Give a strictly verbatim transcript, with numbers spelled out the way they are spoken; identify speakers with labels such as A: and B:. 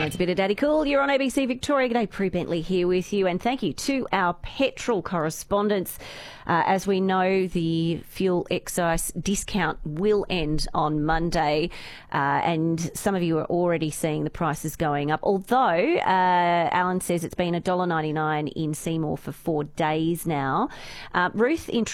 A: It's a bit of Daddy Cool. You're on A B C Victoria. G'day, Prue Bentley here with you. And thank you to our petrol correspondents. Uh, as we know, the fuel excise discount will end on Monday. Uh, and some of you are already seeing the prices going up. Although, uh, Alan says it's been one dollar ninety-nine in Seymour for four days now. Uh, Ruth in